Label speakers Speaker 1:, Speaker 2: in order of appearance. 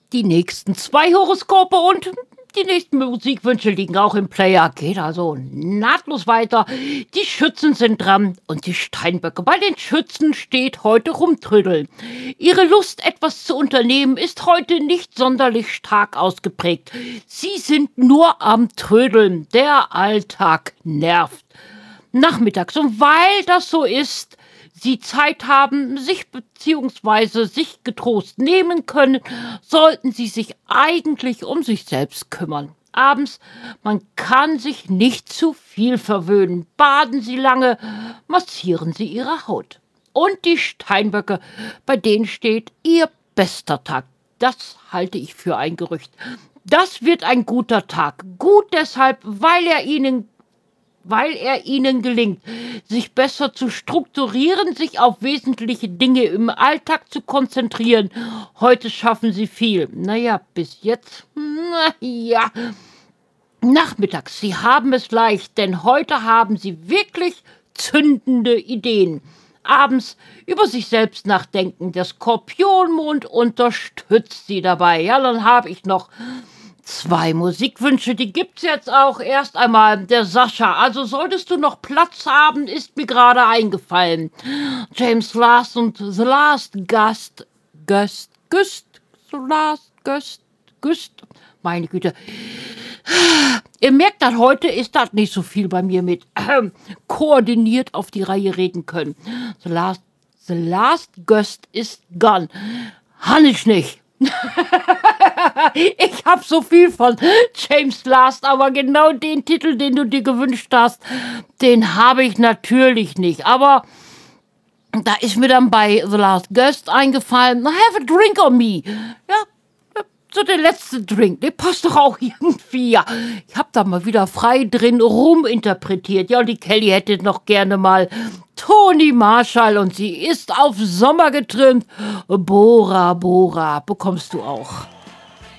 Speaker 1: Die nächsten 2 Horoskope und die nächsten Musikwünsche liegen auch im Player. Geht also nahtlos weiter. Die Schützen sind dran und die Steinböcke. Bei den Schützen steht heute Rumtrödeln. Ihre Lust, etwas zu unternehmen, ist heute nicht sonderlich stark ausgeprägt. Sie sind nur am Trödeln. Der Alltag nervt. Nachmittags, und weil das so ist, Sie Zeit haben, sich bzw. sich getrost nehmen können, sollten Sie sich eigentlich um sich selbst kümmern. Abends, man kann sich nicht zu viel verwöhnen. Baden Sie lange, massieren Sie Ihre Haut. Und die Steinböcke, bei denen steht Ihr bester Tag. Das halte ich für ein Gerücht. Das wird ein guter Tag. Gut deshalb, weil er Ihnen gelingt, sich besser zu strukturieren, sich auf wesentliche Dinge im Alltag zu konzentrieren. Heute schaffen Sie viel. Naja, bis jetzt, naja. Nachmittags, Sie haben es leicht, denn heute haben Sie wirklich zündende Ideen. Abends über sich selbst nachdenken. Der Skorpionmond unterstützt Sie dabei. Ja, dann habe ich noch 2 Musikwünsche, die gibt's jetzt auch. Erst einmal der Sascha. Also solltest du noch Platz haben, ist mir gerade eingefallen. James Last und The Last Gust. Meine Güte. Ihr merkt, dass heute ist das nicht so viel bei mir mit koordiniert auf die Reihe reden können. The Last Gust ist gone. Han ich nicht. Ich hab so viel von James Last, aber genau den Titel, den du dir gewünscht hast, den habe ich natürlich nicht. Aber da ist mir dann bei The Last Gust eingefallen, have a drink on me. Ja, so der letzte Drink, der passt doch auch irgendwie. Ja, ich hab da mal wieder frei drin ruminterpretiert. Ja, und die Kelly hätte noch gerne mal Toni Marshall und sie ist auf Sommer getrimmt. Bora Bora bekommst du auch.